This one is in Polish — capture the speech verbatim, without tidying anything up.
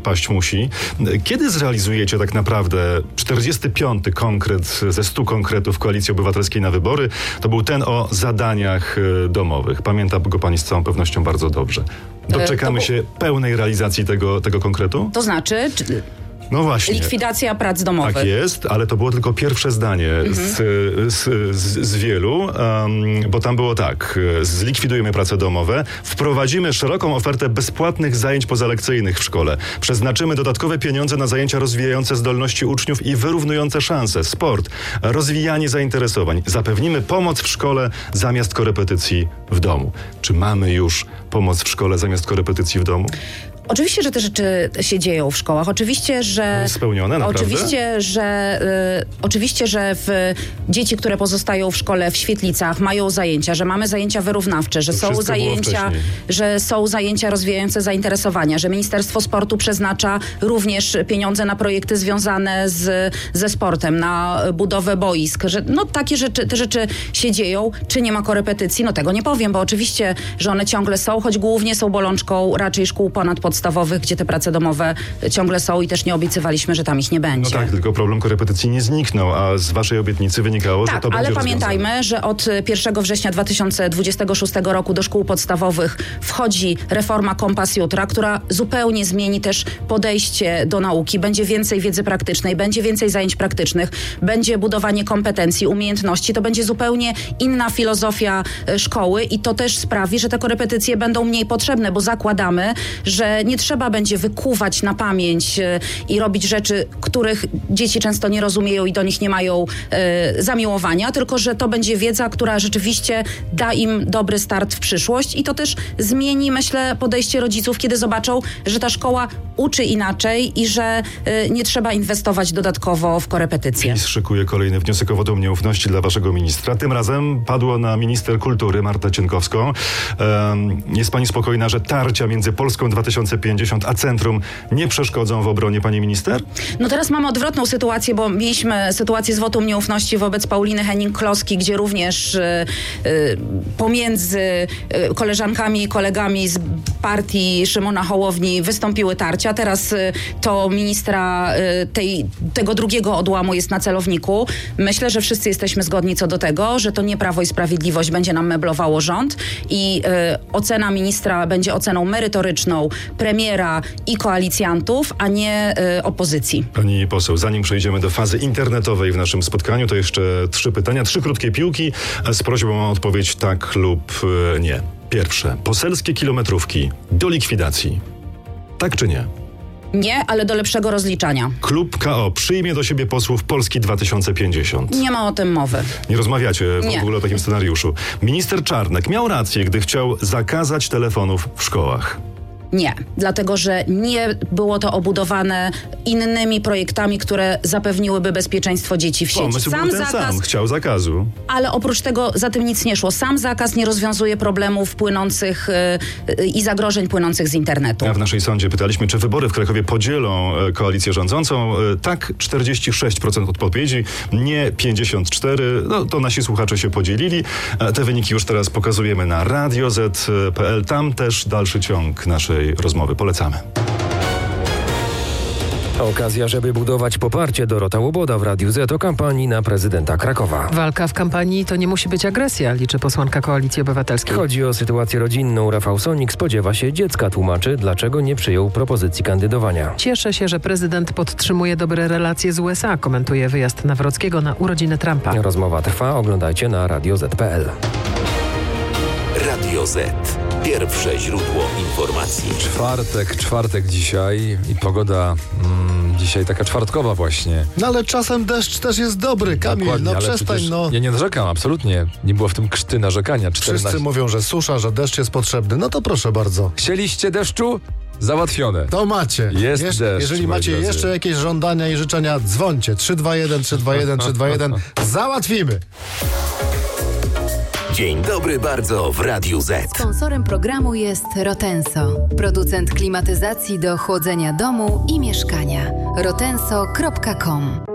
paść musi. Kiedy zrealizujecie tak naprawdę czterdziesty piąty konkret ze stu konkretów Koalicji Obywatelskiej na wybory? To był ten o zadaniach domowych. Pamięta go pani z całą pewnością bardzo dobrze. Doczekamy to... się pełnej realizacji tego, tego konkretu? To znaczy... Czy... No właśnie. Likwidacja prac domowych. Tak jest, ale to było tylko pierwsze zdanie mhm. z, z, z, z wielu, um, bo tam było tak. Zlikwidujemy prace domowe, wprowadzimy szeroką ofertę bezpłatnych zajęć pozalekcyjnych w szkole, przeznaczymy dodatkowe pieniądze na zajęcia rozwijające zdolności uczniów i wyrównujące szanse, sport, rozwijanie zainteresowań. Zapewnimy pomoc w szkole zamiast korepetycji w domu. Czy mamy już pomoc w szkole zamiast korepetycji w domu? Oczywiście, że te rzeczy się dzieją w szkołach. Oczywiście, że... Spełnione, naprawdę? Oczywiście, że, y, oczywiście, że w, dzieci, które pozostają w szkole w świetlicach, mają zajęcia, że mamy zajęcia wyrównawcze, że są zajęcia, że są zajęcia rozwijające zainteresowania, że Ministerstwo Sportu przeznacza również pieniądze na projekty związane z, ze sportem, na budowę boisk, że no takie rzeczy, te rzeczy się dzieją. Czy nie ma korepetycji? No tego nie powiem, bo oczywiście, że one ciągle są, choć głównie są bolączką raczej szkół ponadpodstawowych, gdzie te prace domowe ciągle są i też nie obiecywaliśmy, że tam ich nie będzie. No tak, tylko problem korepetycji nie zniknął, a z waszej obietnicy wynikało, tak, że to będzie ale pamiętajmy, rozwiązane. że od pierwszego września dwa tysiące dwudziestego szóstego roku do szkół podstawowych wchodzi reforma Kompas Jutra, która zupełnie zmieni też podejście do nauki. Będzie więcej wiedzy praktycznej, będzie więcej zajęć praktycznych, będzie budowanie kompetencji, umiejętności. To będzie zupełnie inna filozofia szkoły i to też sprawi, że te korepetycje będą mniej potrzebne, bo zakładamy, że nie trzeba będzie wykuwać na pamięć y, i robić rzeczy, których dzieci często nie rozumieją i do nich nie mają y, zamiłowania, tylko że to będzie wiedza, która rzeczywiście da im dobry start w przyszłość i to też zmieni, myślę, podejście rodziców, kiedy zobaczą, że ta szkoła uczy inaczej i że y, nie trzeba inwestować dodatkowo w korepetycje. PiS szykuje kolejny wniosek o wotum nieufności dla waszego ministra. Tym razem padło na minister kultury Martę Cienkowską. Um, jest pani spokojna, że tarcia między Polską dwa tysiące pięćdziesiąt a Centrum nie przeszkodzą w obronie pani minister? No teraz mamy odwrotną sytuację, bo mieliśmy sytuację z wotum nieufności wobec Pauliny Henning-Kloski, gdzie również y, y, pomiędzy y, koleżankami i kolegami z partii Szymona Hołowni wystąpiły tarcia. Teraz y, to ministra y, tej, tego drugiego odłamu jest na celowniku. Myślę, że wszyscy jesteśmy zgodni co do tego, że to nie Prawo i Sprawiedliwość będzie nam meblowało rząd i y, ocena ministra będzie oceną merytoryczną premiera i koalicjantów, a nie y, opozycji. Pani poseł, zanim przejdziemy do fazy internetowej w naszym spotkaniu, to jeszcze trzy pytania, trzy krótkie piłki z prośbą o odpowiedź tak lub y, nie. Pierwsze, poselskie kilometrówki do likwidacji. Tak czy nie? Nie, ale do lepszego rozliczania. Klub K O przyjmie do siebie posłów Polski dwa tysiące pięćdziesiąt. Nie ma o tym mowy. Nie rozmawiacie Nie. w ogóle o takim scenariuszu. Minister Czarnek miał rację, gdy chciał zakazać telefonów w szkołach. Nie, dlatego że nie było to obudowane innymi projektami, które zapewniłyby bezpieczeństwo dzieci w sieci. Pomysł sam był ten zakaz, sam, chciał zakazu. Ale oprócz tego za tym nic nie szło. Sam zakaz nie rozwiązuje problemów płynących yy, i zagrożeń płynących z internetu. A w naszej sądzie pytaliśmy, czy wybory w Krakowie podzielą e, koalicję rządzącą. E, tak, czterdzieści sześć procent odpowiedzi, nie pięćdziesiąt cztery procent. No to nasi słuchacze się podzielili. E, te wyniki już teraz pokazujemy na radio zet kropka pe el. Tam też dalszy ciąg naszej rozmowy. Polecamy. Okazja, żeby budować poparcie. Dorota Łoboda w Radiu Z o kampanii na prezydenta Krakowa. Walka w kampanii to nie musi być agresja, liczy posłanka Koalicji Obywatelskiej. Chodzi o sytuację rodzinną. Rafał Sonik spodziewa się dziecka, tłumaczy, dlaczego nie przyjął propozycji kandydowania. Cieszę się, że prezydent podtrzymuje dobre relacje z U S A, komentuje wyjazd Nawrockiego na urodziny Trumpa. Rozmowa trwa, oglądajcie na radio zet kropka pe el. Radio Z. Pierwsze źródło informacji. Czwartek, czwartek dzisiaj i pogoda mm, dzisiaj taka czwartkowa właśnie. No ale czasem deszcz też jest dobry, Kamil, Dokładnie, no ale przestań, no. Ja nie narzekam, absolutnie. Nie było w tym krzty narzekania. czternaście Wszyscy mówią, że susza, że deszcz jest potrzebny. No to proszę bardzo. Chcieliście deszczu? Załatwione. To macie. Jest Jesz- deszcz, Jeżeli moi macie drodzy. jeszcze jakieś żądania i życzenia, dzwońcie. trzy dwa jeden, trzy dwa jeden, trzy dwa jeden. Załatwimy. Dzień dobry bardzo w Radiu Z. Sponsorem programu jest Rotenso, producent klimatyzacji do chłodzenia domu i mieszkania. rotenso kropka com